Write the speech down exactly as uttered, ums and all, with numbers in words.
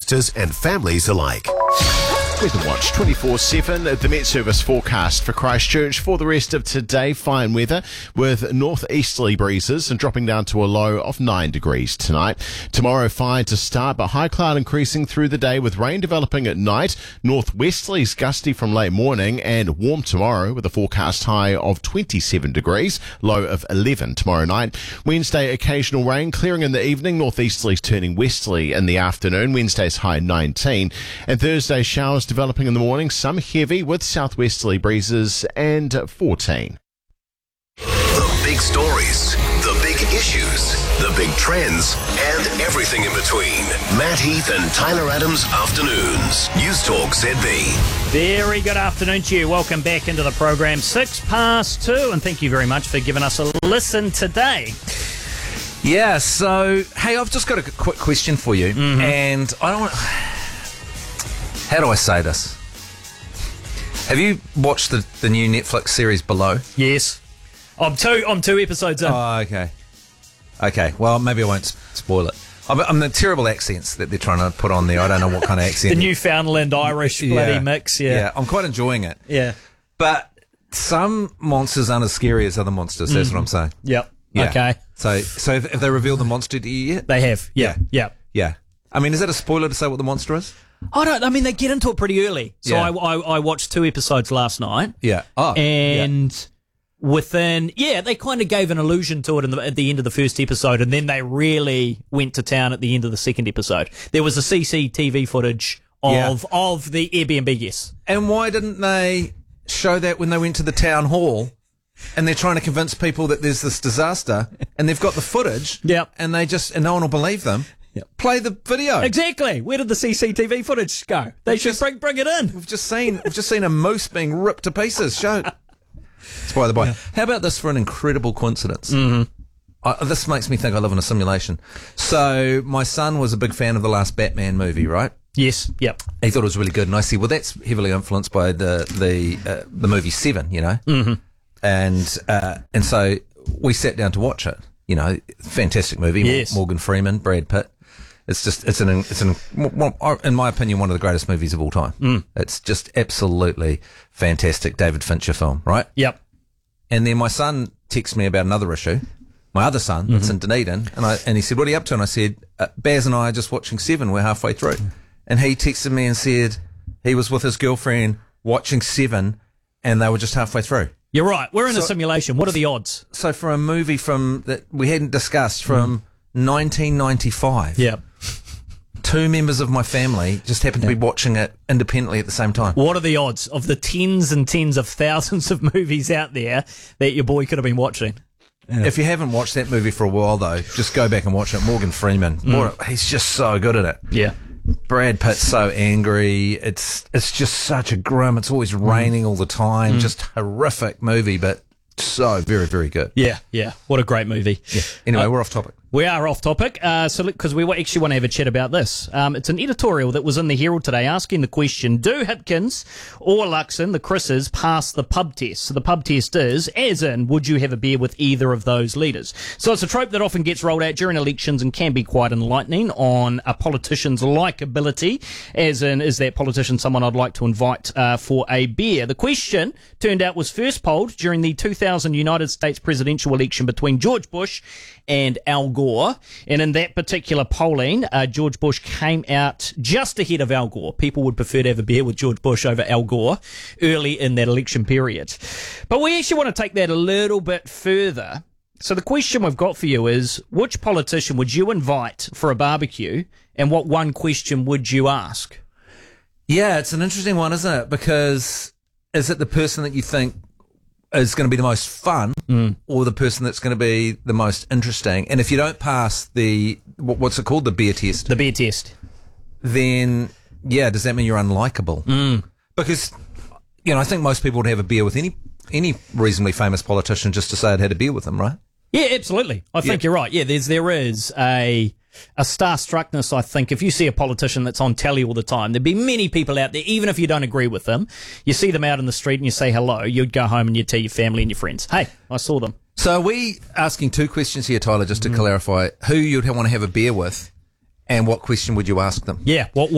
youngsters and families alike. Weather Watch twenty-four seven, the Met Service forecast for Christchurch for the rest of today. Fine weather with northeasterly breezes and dropping down to a low of nine degrees tonight. Tomorrow, fine to start, but high cloud increasing through the day with rain developing at night. Northwesterlies gusty from late morning and warm tomorrow with a forecast high of twenty-seven degrees, low of eleven tomorrow night. Wednesday, occasional rain clearing in the evening. Northeasterlies turning westerly in the afternoon. Wednesday's high nineteen. And Thursday, showers developing in the morning, some heavy with southwesterly breezes and fourteen. The big stories, the big issues, the big trends, and everything in between. Matt Heath and Tyler Adams Afternoons. News Talk Z B. Very good afternoon to you. Welcome back into the program. Six past two, and thank you very much for giving us a listen today. Yeah, so, hey, I've just got a quick question for you, mm-hmm. and I don't want... How do I say this? Have you watched the, the new Netflix series Below? Yes. I'm two, I'm two episodes in. Oh, okay. Okay, well, maybe I won't spoil it. I'm, I'm the terrible accents that they're trying to put on there. I don't know what kind of accent. The Newfoundland Irish bloody yeah. mix, yeah. Yeah, I'm quite enjoying it. Yeah. But some monsters aren't as scary as other monsters, that's mm. what I'm saying. Yep. Yeah. Okay. So, so have have they revealed the monster to you yet? They have, yeah. Yeah. Yeah. Yeah. I mean, is that a spoiler to say what the monster is? I don't. I mean, they get into it pretty early. So Yeah. I, I, I watched two episodes last night. Yeah. Oh. And yeah. within, yeah, they kind of gave an allusion to it in the, at the end of the first episode, and then they really went to town at the end of the second episode. There was a C C T V footage of Yeah. of the Airbnb guests. And why didn't they show that when they went to the town hall? And they're trying to convince people that there's this disaster, and they've got the footage. Yep. And they just, and no one will believe them. Yep. Play the video. Exactly. Where did the C C T V footage go? They We've should just- bring bring it in. We've just seen, we've just seen a moose being ripped to pieces. Show. It's by the by. Yeah. How about this for an incredible coincidence? Mm-hmm. I, this makes me think I live in a simulation. So my son was a big fan of the last Batman movie, right? Yes. Yep. He thought it was really good, and I said, well, that's heavily influenced by the the uh, the movie Seven, you know. Mm-hmm. And uh, and so we sat down to watch it. You know, fantastic movie. Yes. Morgan Freeman, Brad Pitt. It's just it's an it's an in my opinion one of the greatest movies of all time. Mm. It's just absolutely fantastic David Fincher film, right? Yep. And then my son texted me about another issue. My other son, mm-hmm. that's in Dunedin, and I and he said, "What are you up to?" And I said, uh, "Baz and I are just watching Seven. We're halfway through." And he texted me and said he was with his girlfriend watching Seven, and they were just halfway through. You're right. We're in So- a simulation. What are the odds? So for a movie from that we hadn't discussed from mm. nineteen ninety-five, Yeah. two members of my family just happened to be watching it independently at the same time. What are the odds of the tens and tens of thousands of movies out there that your boy could have been watching? Yeah. If you haven't watched that movie for a while, though, just go back and watch it. Morgan Freeman, Mm. what, he's just so good at it. Yeah. Brad Pitt's so angry. It's it's just such a grim. It's always raining all the time. Mm. Just horrific movie, but so very, very good. Yeah, yeah. What a great movie. Yeah. Anyway, Uh, we're off topic. We are off topic, uh, so because we actually want to have a chat about this. Um, it's an editorial that was in the Herald today asking the question, do Hipkins or Luxon, the Chris's, pass the pub test? So the pub test is, as in, would you have a beer with either of those leaders? So it's a trope that often gets rolled out during elections and can be quite enlightening on a politician's likability, as in, is that politician someone I'd like to invite uh, for a beer? The question, turned out, was first polled during the two thousand United States presidential election between George Bush and Al Gore. And in that particular polling, uh, George Bush came out just ahead of Al Gore. People would prefer to have a beer with George Bush over Al Gore early in that election period. But we actually want to take that a little bit further. So the question we've got for you is, which politician would you invite for a barbecue, and what one question would you ask? Yeah, it's an interesting one, isn't it? Because is it the person that you think is going to be the most fun, mm. or the person that's going to be the most interesting? And if you don't pass the, what's it called, the beer test, The beer test. then, yeah, does that mean you're unlikable? Mm. Because, you know, I think most people would have a beer with any any reasonably famous politician just to say I'd had a beer with them, right? Yeah, absolutely. I think Yeah. you're right. Yeah, there's there is a a starstruckness, I think. If you see a politician that's on telly all the time, there'd be many people out there, even if you don't agree with them, you see them out in the street and you say hello, you'd go home and you'd tell your family and your friends, hey, I saw them. So are we asking two questions here, Tyler, just to mm. clarify who you'd want to have a beer with, and what question would you ask them? Yeah, what